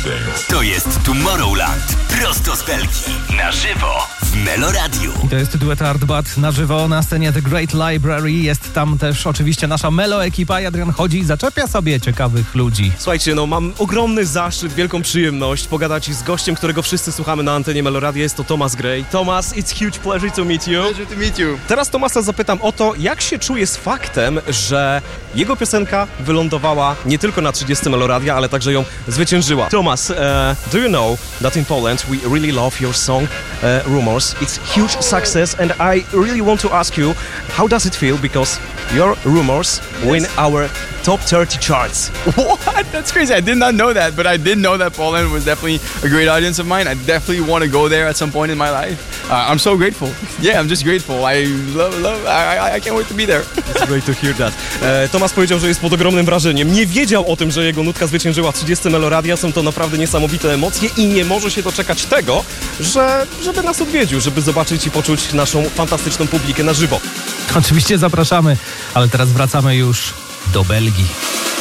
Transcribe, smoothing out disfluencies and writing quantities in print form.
To jest Tomorrowland. Prosto z Belgii. Na żywo w Meloradiu. I to jest duet Art Bad na żywo na scenie The Great Library. Jest tam też oczywiście nasza Melo ekipa. Adrian chodzi i zaczepia sobie ciekawych ludzi. Słuchajcie, mam ogromny zaszczyt, wielką przyjemność pogadać z gościem, którego wszyscy słuchamy na antenie Meloradia. Jest to Thomas Gray. Thomas, it's huge pleasure to meet you. Pleasure to meet you. Teraz Thomasa zapytam o to, jak się czuje z faktem, że jego piosenka wylądowała nie tylko na 30 Meloradia, ale także ją zwyciężyła. Thomas, do you know that in Poland we really love your song Rumors? It's huge success and I really want to ask you, how does it feel because your Rumors win our top 30 charts? What? That's crazy. I did not know that, but I did know that Poland was definitely a great audience of mine. I definitely want to go there at some point in my life. I'm so grateful. Yeah, I'm just grateful. I can't wait to be there. It's great to hear that. Thomas powiedział, że jest pod ogromnym wrażeniem. Nie wiedział o tym, że jego nutka zwyciężyła 30 Meloradia. Są to naprawdę niesamowite emocje i nie może się doczekać tego, żeby nas odwiedził, żeby zobaczyć i poczuć naszą fantastyczną publikę na żywo. Oczywiście zapraszamy, ale teraz wracamy już do Belgii.